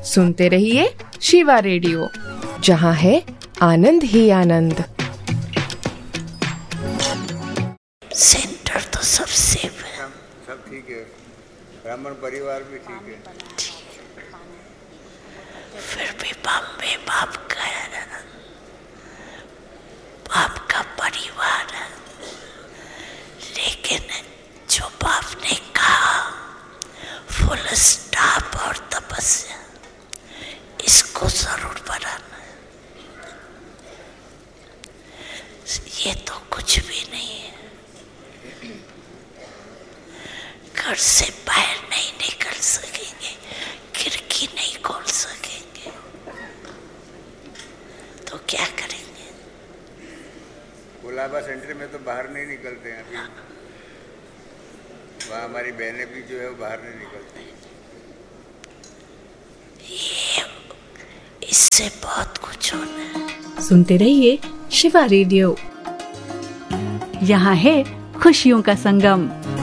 सुनते रहिए शिवा रेडियो, जहाँ है आनंद ही आनंद। सेंटर तो सब सेफ है, सब ठीक है, ब्राह्मण परिवार भी ठीक है। फिर भी बॉम्बे बाप का है, बाप का परिवार है, लेकिन जो बाप ने कहा फुल स्टॉप और तपस्या, इसको जरूर बनाना है। ये तो कुछ भी नहीं है, घर से बाहर नहीं निकल सकेंगे, खिड़की नहीं खोल सकेंगे, तो क्या करेंगे? कोलाबा सेंटर में तो बाहर नहीं निकलते हैं अभी, वहाँ हमारी बहनें भी जो है वो बाहर नहीं निकलती। ये इससे बहुत कुछ होना है। सुनते रहिए शिवा रेडियो, यहाँ है खुशियों का संगम।